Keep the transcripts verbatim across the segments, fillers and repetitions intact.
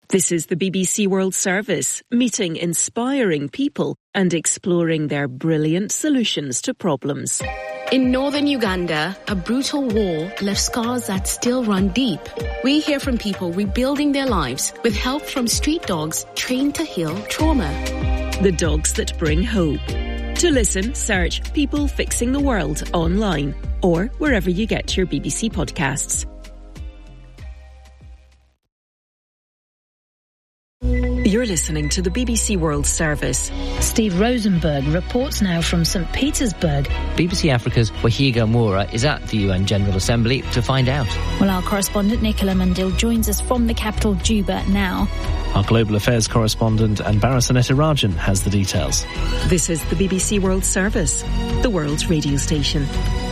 This is the B B C World Service, meeting inspiring people and exploring their brilliant solutions to problems. In northern Uganda, a brutal war left scars that still run deep. We hear from people rebuilding their lives with help from street dogs trained to heal trauma. The dogs that bring hope. To listen, search People Fixing the World online or wherever you get your B B C podcasts. You're listening to the B B C World Service. Steve Rosenberg reports now from Saint Petersburg. B B C Africa's Wahiga Moura is at the U N General Assembly to find out. Well, our correspondent Nicola Mandil joins us from the capital, Juba, now. Our Global Affairs correspondent Anbara Sanetirajan has the details. This is the B B C World Service, the world's radio station.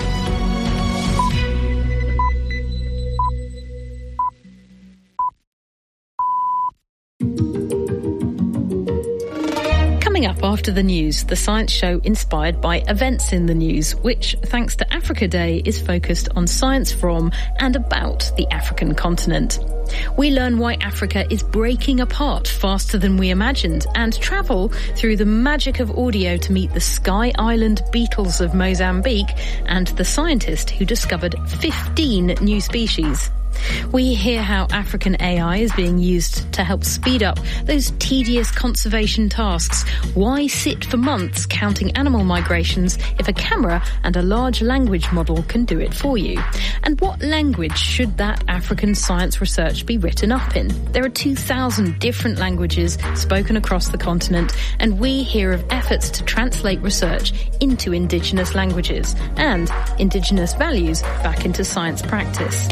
Coming up after the news, the science show inspired by events in the news, which, thanks to Africa Day, is focused on science from and about the African continent. We learn why Africa is breaking apart faster than we imagined and travel through the magic of audio to meet the Sky Island beetles of Mozambique and the scientist who discovered fifteen new species. We hear how African A I is being used to help speed up those tedious conservation tasks. Why sit for months counting animal migrations if a camera and a large language model can do it for you? And what language should that African science research be written up in? There are two thousand different languages spoken across the continent, and we hear of efforts to translate research into indigenous languages and indigenous values back into science practice.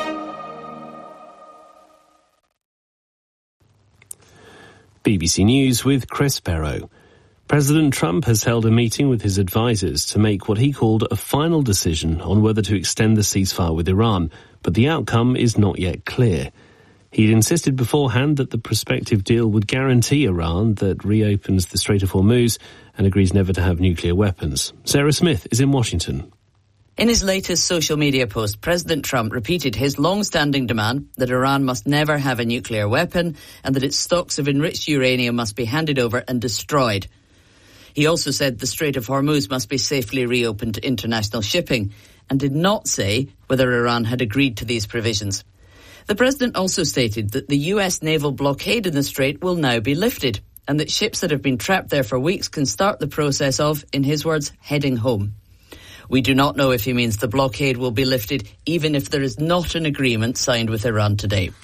B B C News with Chris Barrow. President Trump has held a meeting with his advisers to make what he called a final decision on whether to extend the ceasefire with Iran, but the outcome is not yet clear. He'd insisted beforehand that the prospective deal would guarantee Iran that reopens the Strait of Hormuz and agrees never to have nuclear weapons. Sarah Smith is in Washington. In his latest social media post, President Trump repeated his long-standing demand that Iran must never have a nuclear weapon and that its stocks of enriched uranium must be handed over and destroyed. He also said the Strait of Hormuz must be safely reopened to international shipping and did not say whether Iran had agreed to these provisions. The president also stated that the U S naval blockade in the strait will now be lifted and that ships that have been trapped there for weeks can start the process of, in his words, heading home. We do not know if he means the blockade will be lifted even if there is not an agreement signed with Iran today.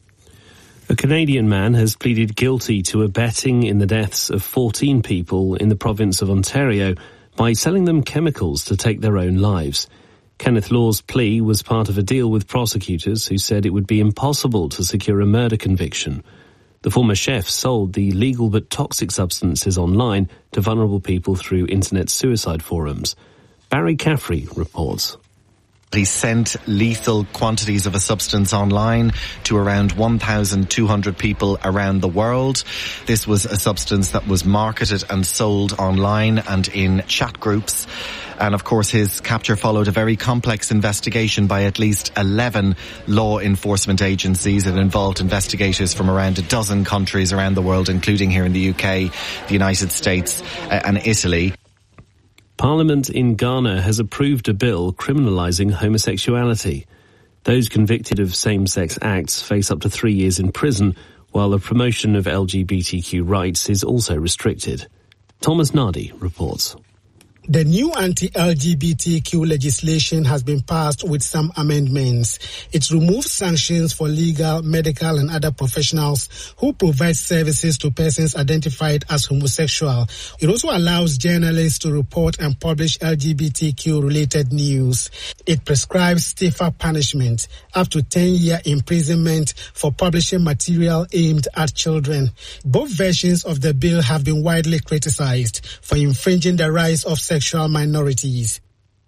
A Canadian man has pleaded guilty to abetting in the deaths of fourteen people in the province of Ontario by selling them chemicals to take their own lives. Kenneth Law's plea was part of a deal with prosecutors who said it would be impossible to secure a murder conviction. The former chef sold the legal but toxic substances online to vulnerable people through internet suicide forums. Barry Caffrey reports. He sent lethal quantities of a substance online to around one thousand two hundred people around the world. This was a substance that was marketed and sold online and in chat groups. And of course, his capture followed a very complex investigation by at least eleven law enforcement agencies. It involved investigators from around a dozen countries around the world, including here in the U K, the United States, uh, and Italy. Parliament in Ghana has approved a bill criminalising homosexuality. Those convicted of same-sex acts face up to three years in prison, while the promotion of L G B T Q rights is also restricted. Thomas Nardi reports. The new anti-L G B T Q legislation has been passed with some amendments. It removes sanctions for legal, medical and other professionals who provide services to persons identified as homosexual. It also allows journalists to report and publish L G B T Q-related news. It prescribes stiffer punishment, up to ten-year imprisonment for publishing material aimed at children. Both versions of the bill have been widely criticized for infringing the rights of sexual minorities.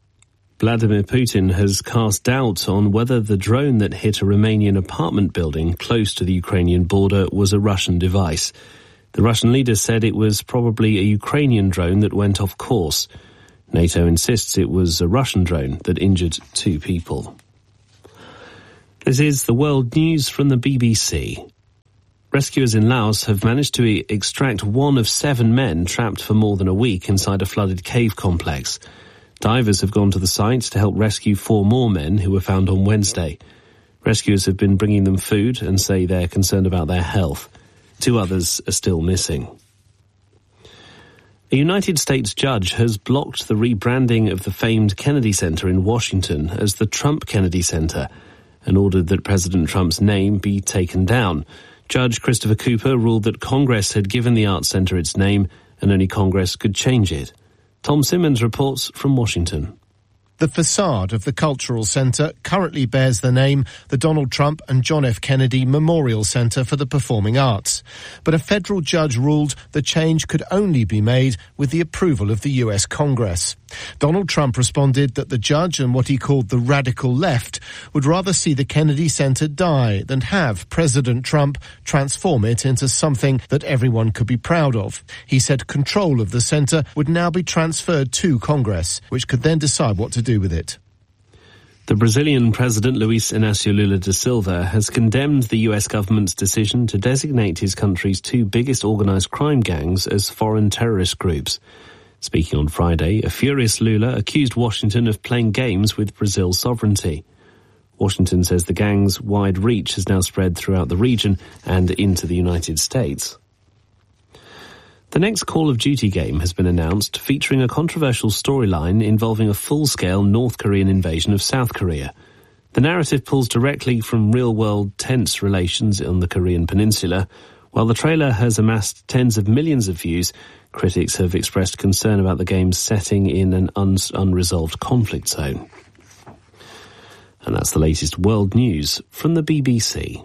Vladimir Putin has cast doubt on whether the drone that hit a Romanian apartment building close to the Ukrainian border was a Russian device. The Russian leader said it was probably a Ukrainian drone that went off course. NATO insists it was a Russian drone that injured two people. This is the world news from the B B C. Rescuers in Laos have managed to e- extract one of seven men trapped for more than a week inside a flooded cave complex. Divers have gone to the site to help rescue four more men who were found on Wednesday. Rescuers have been bringing them food and say they're concerned about their health. Two others are still missing. A United States judge has blocked the rebranding of the famed Kennedy Center in Washington as the Trump Kennedy Center and ordered that President Trump's name be taken down. Judge Christopher Cooper ruled that Congress had given the Arts Center its name and only Congress could change it. Tom Simmons reports from Washington. The facade of the Cultural Centre currently bears the name the Donald Trump and John F. Kennedy Memorial Centre for the Performing Arts. But a federal judge ruled the change could only be made with the approval of the U S Congress. Donald Trump responded that the judge and what he called the radical left would rather see the Kennedy Centre die than have President Trump transform it into something that everyone could be proud of. He said control of the centre would now be transferred to Congress, which could then decide what to do with it. The Brazilian President Luiz Inácio Lula da Silva has condemned the U S government's decision to designate his country's two biggest organised crime gangs as foreign terrorist groups. Speaking on Friday, a furious Lula accused Washington of playing games with Brazil's sovereignty. Washington says the gang's wide reach has now spread throughout the region and into the United States. The next Call of Duty game has been announced, featuring a controversial storyline involving a full-scale North Korean invasion of South Korea. The narrative pulls directly from real-world tense relations on the Korean peninsula. While the trailer has amassed tens of millions of views, critics have expressed concern about the game's setting in an un- unresolved conflict zone. And that's the latest world news from the B B C.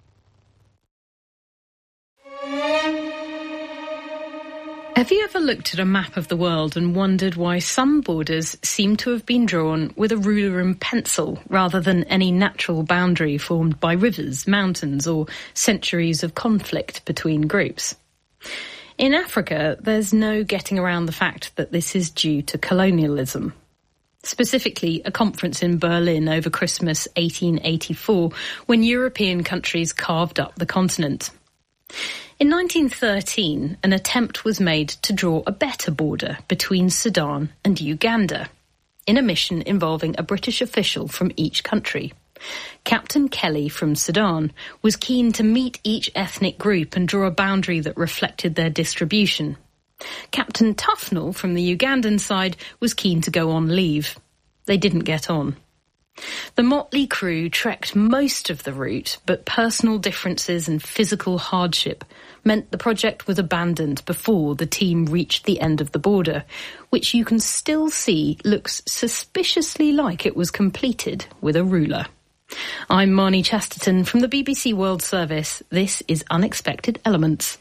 Have you ever looked at a map of the world and wondered why some borders seem to have been drawn with a ruler and pencil rather than any natural boundary formed by rivers, mountains, or centuries of conflict between groups? In Africa, there's no getting around the fact that this is due to colonialism. Specifically, a conference in Berlin over Christmas eighteen eighty-four, when European countries carved up the continent. In nineteen thirteen, an attempt was made to draw a better border between Sudan and Uganda, in a mission involving a British official from each country. Captain Kelly from Sudan was keen to meet each ethnic group and draw a boundary that reflected their distribution. Captain Tufnell from the Ugandan side was keen to go on leave. They didn't get on. The motley crew trekked most of the route, but personal differences and physical hardship meant the project was abandoned before the team reached the end of the border, which you can still see looks suspiciously like it was completed with a ruler. I'm Marnie Chesterton from the B B C World Service. This is Unexpected Elements.